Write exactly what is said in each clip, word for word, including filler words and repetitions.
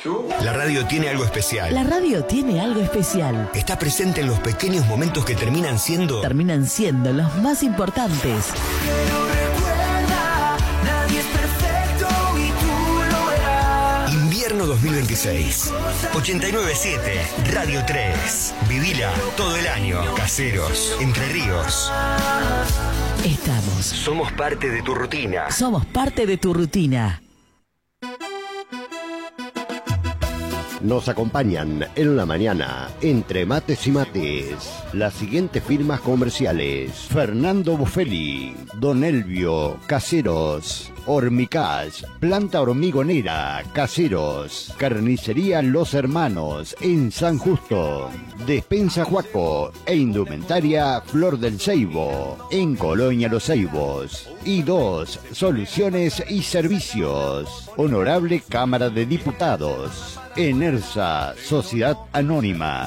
La radio tiene algo especial. La radio tiene algo especial. Está presente en los pequeños momentos que terminan siendo... Terminan siendo los más importantes. Pero recuerda, nadie es perfecto y tú lo verás. Invierno dos mil veintiséis. ochenta y nueve punto siete, Radio tres. Vivila todo el año. Caseros, Entre Ríos. Estamos. Somos parte de tu rutina. Somos parte de tu rutina. Nos acompañan en la mañana, entre mates y mates, las siguientes firmas comerciales: Fernando Buffelli, Don Elvio, Caseros, Hormicás, Planta Hormigonera, Caseros, Carnicería Los Hermanos, en San Justo, Despensa Juaco e Indumentaria Flor del Ceibo, en Colonia Los Ceibos, y dos Soluciones y Servicios, Honorable Cámara de Diputados, Enersa, Sociedad Anónima,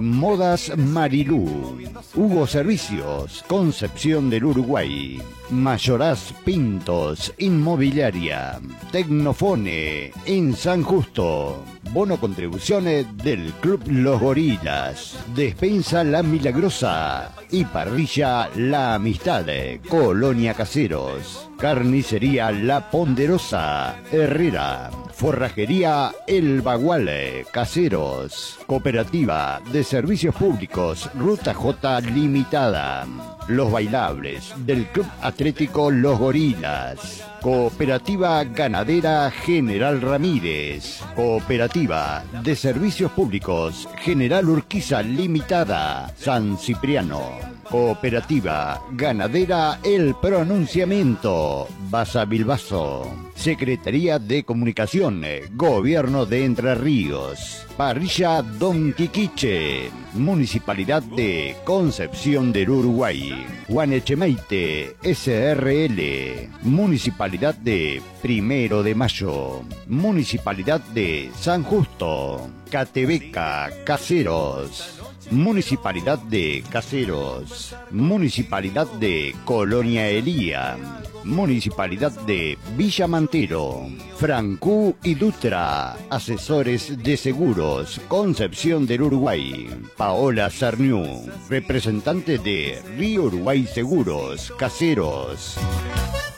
Modas Marilú, Hugo Servicios, Concepción del Uruguay, Mayoraz Pintos, Inmobiliaria, Tecnofone, en San Justo, Bono Contribuciones del Club Los Gorilas, Despensa La Milagrosa y Parrilla La Amistad, Colonia Caseros, Carnicería La Ponderosa, Herrera, Forrajería El Baguale, Caseros, Cooperativa de Servicios Públicos Ruta J Limitada, Los Bailables del Club Atlético Los Gorilas, Cooperativa Ganadera General Ramírez, Cooperativa de Servicios Públicos General Urquiza Limitada, San Cipriano, Cooperativa Ganadera El Pronunciamiento, Baza Bilbaso, Secretaría de Comunicación, Gobierno de Entre Ríos, Parrilla Don Quiquiche, Municipalidad de Concepción del Uruguay, Guanechemeite S R L, Municipalidad de Primero de Mayo, Municipalidad de San Justo, Catebeca, Caseros, Municipalidad de Caseros, Municipalidad de Colonia Elía, Municipalidad de Villa Mantero, Francú y Dutra, Asesores de Seguros, Concepción del Uruguay, Paola Sarniú, representante de Río Uruguay Seguros, Caseros.